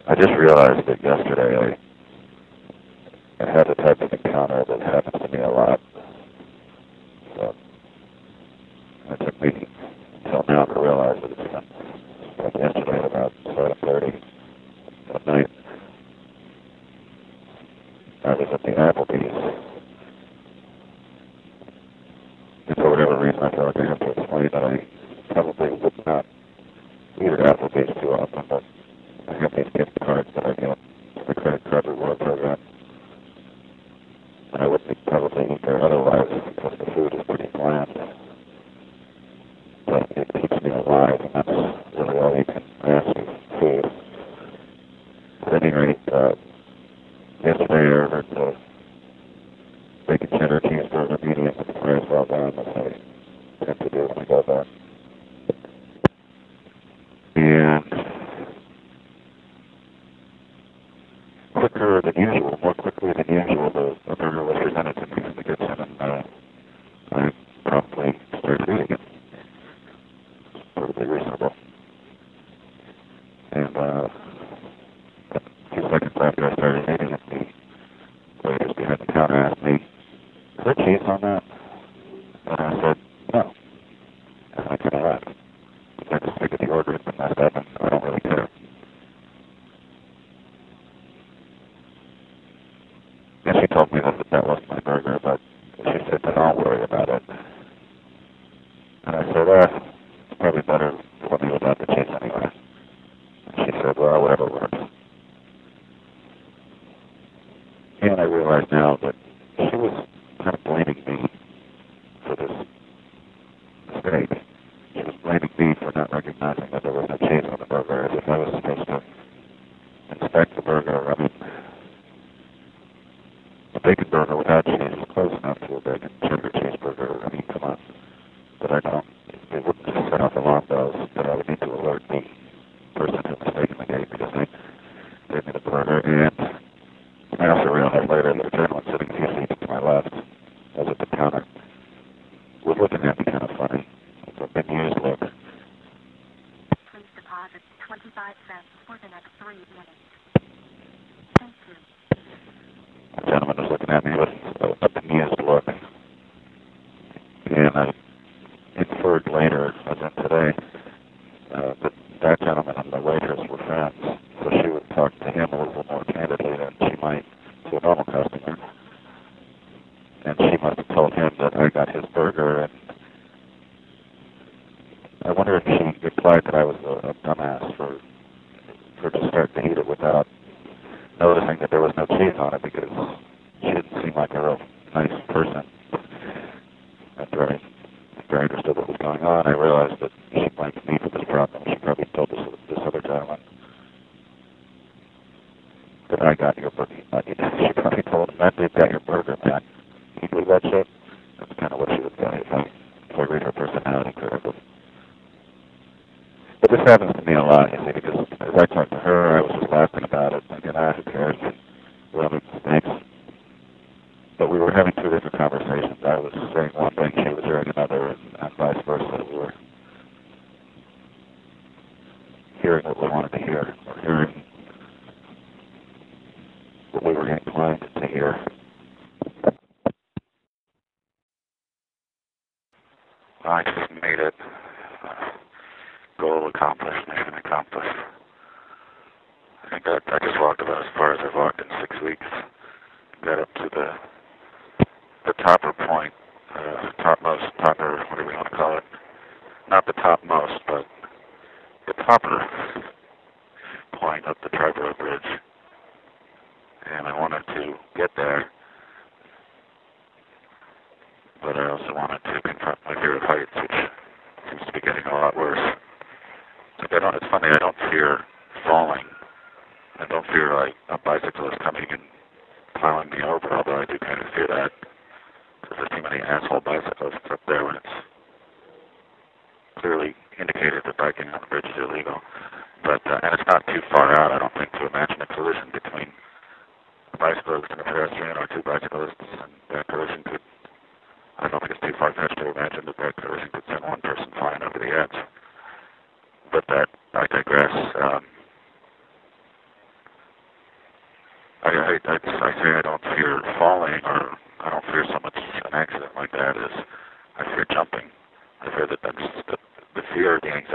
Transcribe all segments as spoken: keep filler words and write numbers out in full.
I just realized that yesterday I, I had a type of encounter that happens to me a lot. So it took me until now to realize that it's been like yesterday at about seven thirty at night. I was at the Applebee's. And for whatever reason, I feel like I have to explain that I probably would not eat at Applebee's too often, but I have these gift cards that I get for the credit card reward program. And I wouldn't probably eat there otherwise because the food is pretty bland. But it keeps me alive, and that's really all you can ask of food. At any rate, uh, yesterday I ordered the bacon cheddar cheeseburger medium with the fries well done, as I tend to do when I go there. And quicker than usual, more quickly than usual, the, the burger was presented to me from the kitchen, and uh, I promptly started eating it. It's perfectly reasonable. And uh, a few seconds after I started eating it, the waitress behind the counter asked me, "Is there cheese on that?" And I said, "No." And I kind of laughed. I just figured the order had been messed up, and I don't really care. And she told me that that wasn't my burger, but she said that I'll worry about it. And I said, uh, it's probably better for me without the cheese anyway. And she said, well, whatever works. And I realize now that she was kind of blaming me for this mistake. She was blaming me for not recognizing that there was no cheese on the burger, as if I was supposed to inspect the burger. I mean, a bacon burger without cheese is close enough to a bacon cheddar cheeseburger. I mean, come on. But I don't, it wouldn't just set off alarm bells that I would need to alert the person who mistakenly gave me the gave me the burger. And I also realized later that the gentleman sitting a few seats to my left, was at the counter, was looking at me kind of funny, with a bemused look. Please deposit twenty-five cents for the next three minutes. Thank you. The gentleman was looking at me with a, a bemused look. And I inferred later, as in today, uh, that that gentleman and the waitress were friends, so she would talk to him a little more candidly than she might to a normal customer. And she must have told him that I got his burger, and I wonder if she replied that I was a, a dumbass for for just starting to eat it without noticing that there was no cheese on it, because she didn't seem like a real nice person. After I, after I understood what was going on, I realized that she blamed me for this problem. She probably told this, this other gentleman that I got your burger. She probably told him that they got your burger, man. Can you believe that shit? That's kind of what she would say if I, if I read her personality correctly. But this happens to me a lot, you see, because as I talked to her, I was just laughing about it, thinking, ah, who cares? Well, it stinks. But we were having two different conversations. I was saying one thing, she was hearing another, and, and vice versa. We were hearing what we wanted to hear, or hearing what we were inclined to hear. I just made it. Uh, goal accomplished, mission accomplished. I think that I just walked about as far as I've walked in six weeks. Got up to the the topper point, uh, topmost, topper, whatever you want to call it. Not the topmost, but the topper point of the Triborough Bridge. And I wanted to get there, but I also wanted to confront my fear of heights, which seems to be getting a lot worse. Like I don't, it's funny, I don't fear falling. I don't fear like a bicyclist coming and plowing me over, although I do kind of fear that. Because there's too many asshole bicyclists up there when it's clearly indicated that biking on the bridge is illegal. But, uh, and it's not too far out, I don't think, to imagine a collision between a bicyclist and a pedestrian, or two bicyclists, and that collision could, I don't think it's too far-fetched to imagine that that collision could send one person flying over the edge. But that, I digress. Um,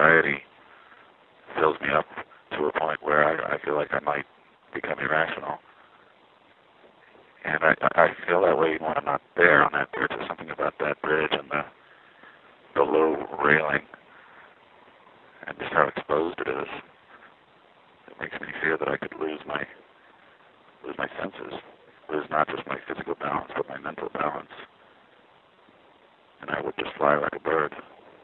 anxiety fills me up to a point where I, I feel like I might become irrational. And I, I feel that way when I'm not there on that bridge. There's something about that bridge and the, the low railing and just how exposed it is. It makes me fear that I could lose my lose my senses, lose not just my physical balance, but my mental balance. And I would just fly like a bird.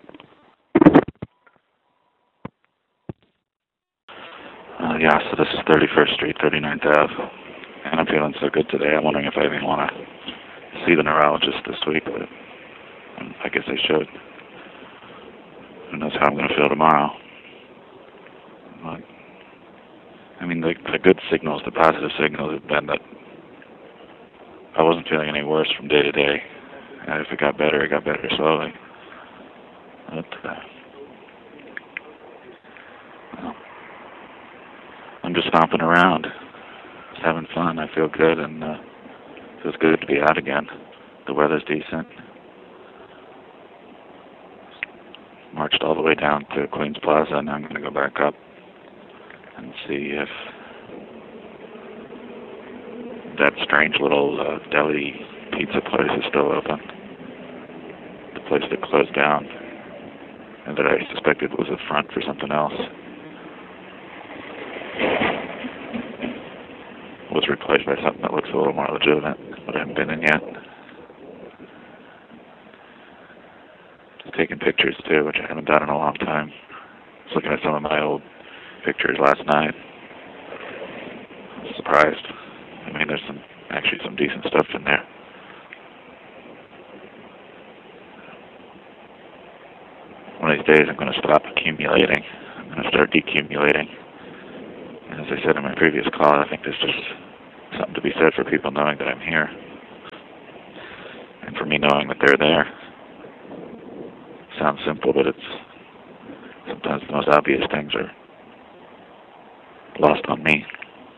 Uh, yeah, so this is thirty-first Street, thirty-ninth Avenue. And I'm feeling so good today, I'm wondering if I even want to see the neurologist this week, but um, I guess I should. Who knows how I'm going to feel tomorrow. But, I mean, the, the good signals, the positive signals have been that I wasn't feeling any worse from day to day. And if it got better, it got better slowly. But, uh, well, I'm just stomping around, just having fun. I feel good, and uh, it feels good to be out again. The weather's decent. Marched all the way down to Queens Plaza, and I'm going to go back up and see if that strange little uh, deli pizza place is still open. The place that closed down and that I suspected was a front for something else was replaced by something that looks a little more legitimate, but I haven't been in yet. Just taking pictures too, which I haven't done in a long time. Just looking at some of my old pictures last night. I was surprised. I mean, there's some actually some decent stuff in there. One of these days I'm going to stop accumulating. I'm going to start decumulating. And as I said in my previous call, I think there's just something to be said for people knowing that I'm here. And for me knowing that they're there. Sounds simple, but it's sometimes the most obvious things are lost on me.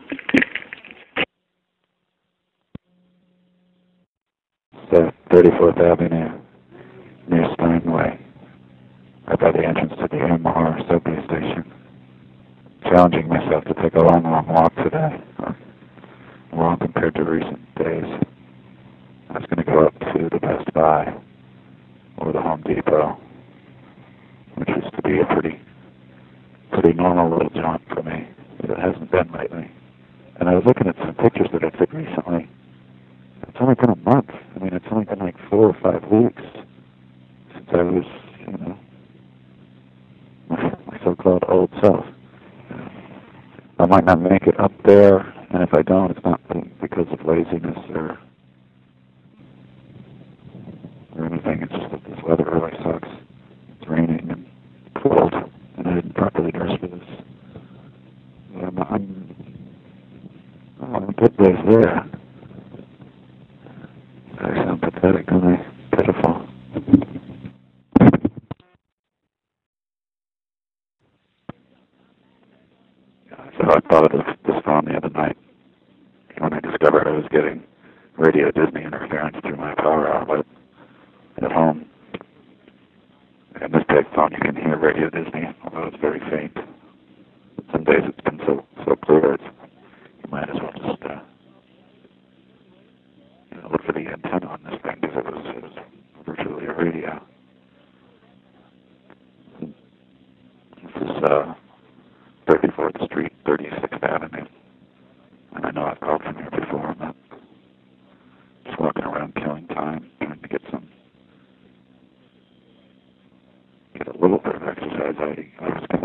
So, thirty-fourth Avenue, near Steinway, right by the entrance to the M R subway station. Challenging myself to take a long, long walk today. Long compared to recent days. I was going to go up to the Best Buy or the Home Depot, which used to be a pretty, pretty normal little jaunt for me, but it hasn't been lately. And I was looking at some pictures that I took recently. It's only been a month. I mean, it's only been like four or five weeks since I was, you know, my, my so-called old self. I might not make it up there, and if I don't, it's not because of laziness or or anything. It's just that this weather really sucks. It's raining and cold, and I didn't properly dress for this. I'm, I'm, I'm a good ways there. I sound pathetic, don't I? Pitiful. So I thought of this phone the other night when I discovered I was getting Radio Disney interference through my power outlet at home. In this big phone, you can hear Radio Disney, although it's very faint. Some days it's been so so clear, it's, you might as well just uh, you know, look for the antenna on this thing because it was, it was virtually a radio. This is uh, thirty-fourth Street, thirty-sixth Avenue. And I know I've called from here before. I'm not just walking around killing time, trying to get some, get a little bit of exercise. I, I was